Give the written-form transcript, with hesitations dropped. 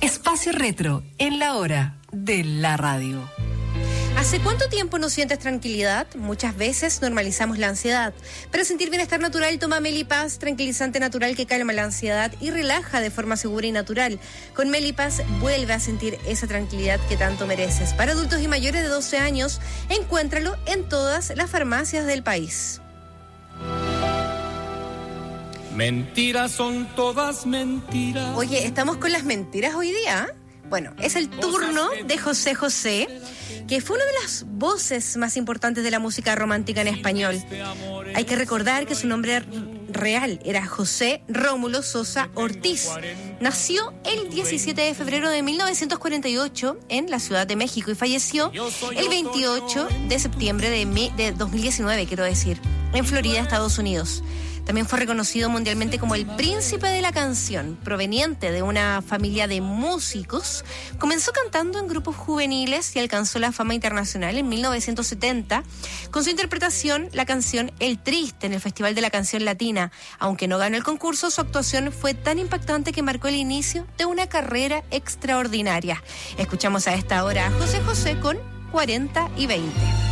Espacio Retro, en la hora de la radio. ¿Hace cuánto tiempo no sientes tranquilidad? Muchas veces normalizamos la ansiedad. Para sentir bienestar natural, toma Melipaz, tranquilizante natural que calma la ansiedad y relaja de forma segura y natural. Con Melipaz vuelve a sentir esa tranquilidad que tanto mereces. Para adultos y mayores de 12 años, encuéntralo en todas las farmacias del país. Mentiras son todas mentiras. Oye, ¿estamos con las mentiras hoy día? Bueno, es el turno de José José, que fue una de las voces más importantes de la música romántica en español. Hay que recordar que su nombre real era José Rómulo Sosa Ortiz. Nació el 17 de febrero de 1948 en la Ciudad de México y falleció el 28 de septiembre de 2019, en Florida, Estados Unidos. También fue reconocido mundialmente como el príncipe de la canción. Proveniente de una familia de músicos, comenzó cantando en grupos juveniles y alcanzó la fama internacional en 1970 con su interpretación, la canción El Triste, en el Festival de la Canción Latina. Aunque no ganó el concurso, su actuación fue tan impactante que marcó el inicio de una carrera extraordinaria. Escuchamos a esta hora a José José con 40 y 20.